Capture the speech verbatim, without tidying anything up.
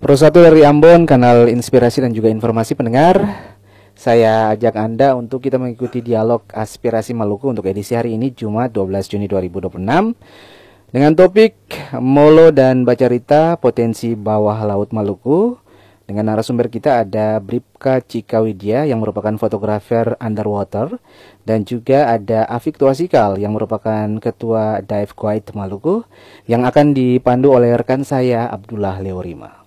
Prosatu dari Ambon, kanal inspirasi dan juga informasi pendengar. Saya ajak Anda untuk kita mengikuti dialog aspirasi Maluku untuk edisi hari ini Jumat dua belas Juni dua ribu dua puluh enam dengan topik Molo dan Bacarita Potensi Bawah Laut Maluku. Dengan narasumber kita ada Bribka Cikawidya yang merupakan fotografer underwater, dan juga ada Afik Tuasikal yang merupakan ketua Dive Guide Maluku yang akan dipandu oleh rekan saya Abdullah Leorima.